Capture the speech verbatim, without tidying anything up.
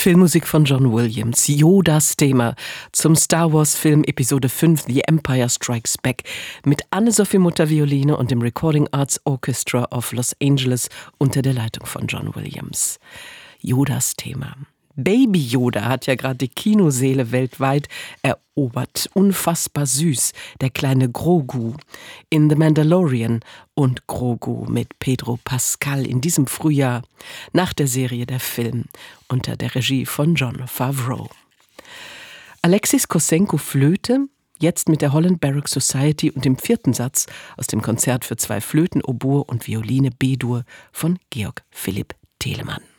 Filmmusik von John Williams, Yodas Thema zum Star Wars Film Episode fünf The Empire Strikes Back mit Anne-Sophie Mutter Violine und dem Recording Arts Orchestra of Los Angeles unter der Leitung von John Williams. Yodas Thema. Baby Yoda hat ja gerade die Kinoseele weltweit erobert. Unfassbar süß, der kleine Grogu in The Mandalorian und Grogu mit Pedro Pascal in diesem Frühjahr nach der Serie der Film unter der Regie von Jon Favreau. Alexis Kossenko Flöte, jetzt mit der Holland Baroque Society und dem vierten Satz aus dem Konzert für zwei Flöten, Oboe und Violine B-Dur von Georg Philipp Telemann.